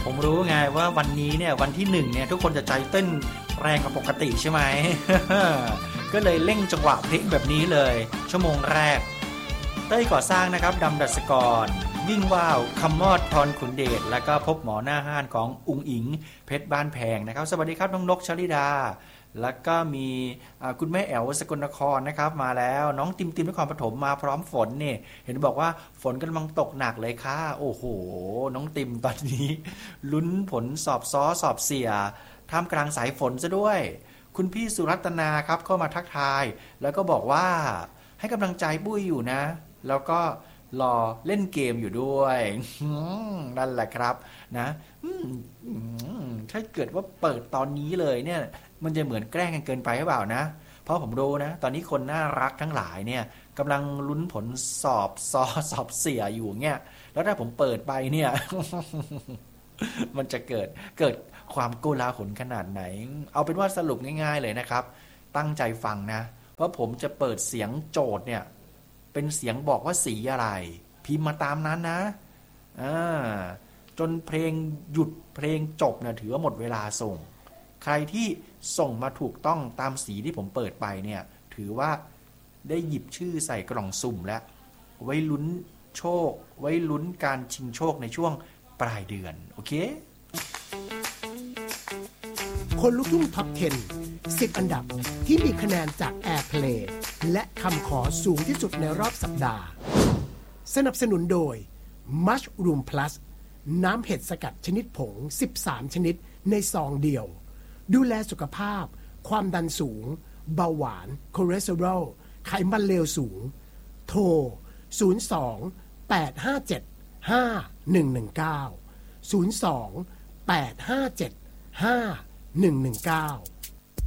ผมรู้ไงว่าวันนี้เนี่ยวันที่1เนี่ยทุกคนจะใจเต้นแรงกว่าปกติใช่ไหม ก็เลยเร่งจังหวะเพลงแบบนี้เลยชั่วโมงแรกเต้ยก่อสร้างนะครับดำดัชกรวิ่งว่าวคำมอดพรขุนเดชแล้วก็พบหมอหน้าห้านของอุ๋งอิงเพชรบ้านแพงนะครับสวัสดีครับน้องนกชลิดาแล้วก็มีคุณแม่แอ๋วสกลนครนะครับมาแล้วน้องติมนครปฐมมาพร้อมฝนนี่เห็นบอกว่าฝนกำลังตกหนักเลยค่ะโอ้โหน้องติมตอนนี้ลุ้นผลสอบสอบเสียท่ามกลางสายฝนซะด้วยคุณพี่สุรัตนาครับเข้ามาทักทายแล้วก็บอกว่าให้กำลังใจปุ้ยอยู่นะแล้วก็รอเล่นเกมอยู่ด้วยนั่นแหละครับนะถ้าเกิดว่าเปิดตอนนี้เลยเนี่ยมันจะเหมือนแกล้งกันเกินไปหรือเปล่านะเพราะผมรู้นะตอนนี้คนน่ารักทั้งหลายเนี่ยกำลังลุ้นผลสอบเสียอยู่เนี่ยแล้วถ้าผมเปิดไปเนี่ย มันจะเกิดความโกลาหลขนาดไหนเอาเป็นว่าสรุปง่ายๆเลยนะครับตั้งใจฟังนะเพราะผมจะเปิดเสียงโจทย์เนี่ยเป็นเสียงบอกว่าสีอะไรพิมพ์มาตามนั้นนะจนเพลงหยุดเพลงจบเนี่ยถือว่าหมดเวลาส่งใครที่ส่งมาถูกต้องตามสีที่ผมเปิดไปเนี่ยถือว่าได้หยิบชื่อใส่กล่องสุ่มแล้วไว้ลุ้นโชคไว้ลุ้นการชิงโชคในช่วงปลายเดือนโอเคคนลุกทุ่งท็อป 10 10 อันดับที่มีคะแนนจาก Airplay และคำขอสูงที่สุดในรอบสัปดาห์สนับสนุนโดย Mushroom Plus น้ำเห็ดสกัดชนิดผง13ชนิดในซองเดียวดูแลสุขภาพความดันสูงเบาหวานคอเลสเตอรอลไขมันเลวสูงโทร02 857 5119 02 857 5119